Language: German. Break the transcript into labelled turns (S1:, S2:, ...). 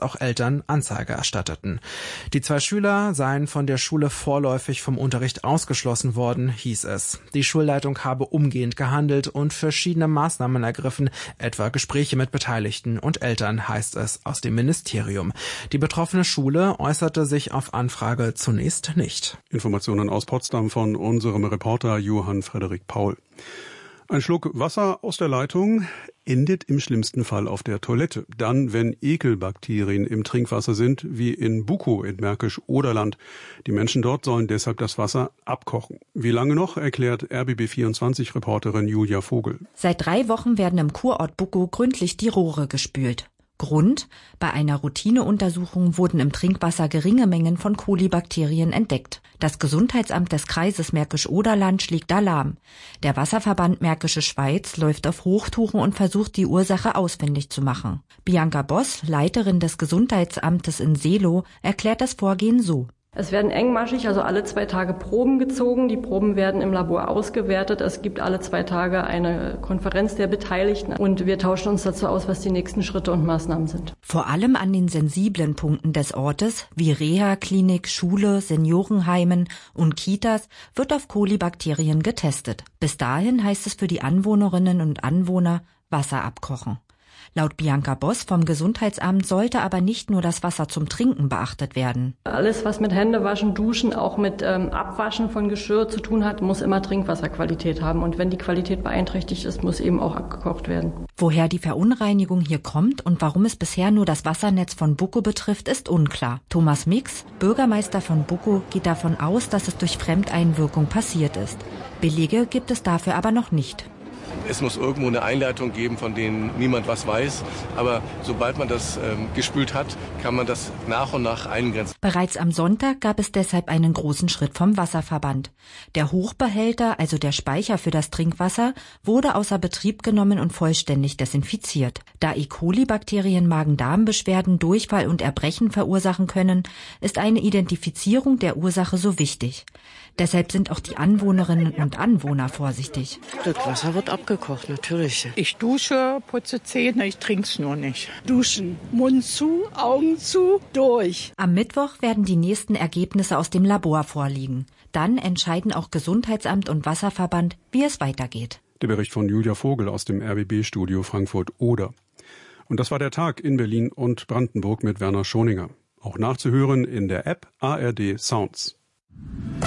S1: auch Eltern Anzeige erstatteten. Die 2 Schüler seien von der Schule vorläufig vom Unterricht ausgeschlossen worden, hieß es. Die Schulleitung habe umgehend gehandelt und verschiedene Maßnahmen ergriffen, etwa Gespräche mit Beteiligten und Eltern, heißt es aus dem Ministerium. Die betroffene Schule äußerte sich auf Anfrage zunächst nicht.
S2: Informationen aus Potsdam von unserem Reporter Johann Frederik Paul. Ein Schluck Wasser aus der Leitung endet im schlimmsten Fall auf der Toilette. Dann, wenn Ekelbakterien im Trinkwasser sind, wie in Bukow in Märkisch-Oderland. Die Menschen dort sollen deshalb das Wasser abkochen. Wie lange noch, erklärt RBB24-Reporterin Julia Vogel.
S3: Seit 3 Wochen werden im Kurort Bukow gründlich die Rohre gespült. Grund: Bei einer Routineuntersuchung wurden im Trinkwasser geringe Mengen von Kolibakterien entdeckt. Das Gesundheitsamt des Kreises Märkisch-Oderland schlägt Alarm. Der Wasserverband Märkische Schweiz läuft auf Hochtouren und versucht, die Ursache ausfindig zu machen. Bianca Boss, Leiterin des Gesundheitsamtes in Seelow, erklärt das Vorgehen so.
S4: Es werden engmaschig, also alle 2 Tage Proben gezogen. Die Proben werden im Labor ausgewertet. Es gibt alle 2 Tage eine Konferenz der Beteiligten und wir tauschen uns dazu aus, was die nächsten Schritte und Maßnahmen sind.
S3: Vor allem an den sensiblen Punkten des Ortes, wie Reha-Klinik, Schule, Seniorenheimen und Kitas, wird auf Kolibakterien getestet. Bis dahin heißt es für die Anwohnerinnen und Anwohner Wasser abkochen. Laut Bianca Boss vom Gesundheitsamt sollte aber nicht nur das Wasser zum Trinken beachtet werden.
S4: Alles, was mit Händewaschen, Duschen, auch mit Abwaschen von Geschirr zu tun hat, muss immer Trinkwasserqualität haben. Und wenn die Qualität beeinträchtigt ist, muss eben auch abgekocht werden.
S3: Woher die Verunreinigung hier kommt und warum es bisher nur das Wassernetz von Bukow betrifft, ist unklar. Thomas Mix, Bürgermeister von Bukow, geht davon aus, dass es durch Fremdeinwirkung passiert ist. Belege gibt es dafür aber noch nicht.
S5: Es muss irgendwo eine Einleitung geben, von denen niemand was weiß. Aber sobald man das gespült hat, kann man das nach und nach eingrenzen.
S3: Bereits am Sonntag gab es deshalb einen großen Schritt vom Wasserverband. Der Hochbehälter, also der Speicher für das Trinkwasser, wurde außer Betrieb genommen und vollständig desinfiziert. Da E. coli-Bakterien Magen-Darm-Beschwerden, Durchfall und Erbrechen verursachen können, ist eine Identifizierung der Ursache so wichtig. Deshalb sind auch die Anwohnerinnen und Anwohner vorsichtig.
S6: Das Wasser wird abgekocht, natürlich.
S7: Ich dusche, putze Zähne, ich trink's nur nicht. Duschen, Mund zu, Augen zu, durch.
S3: Am Mittwoch werden die nächsten Ergebnisse aus dem Labor vorliegen. Dann entscheiden auch Gesundheitsamt und Wasserverband, wie es weitergeht.
S2: Der Bericht von Julia Vogel aus dem RBB-Studio Frankfurt-Oder. Und das war der Tag in Berlin und Brandenburg mit Werner Schoninger. Auch nachzuhören in der App ARD Sounds.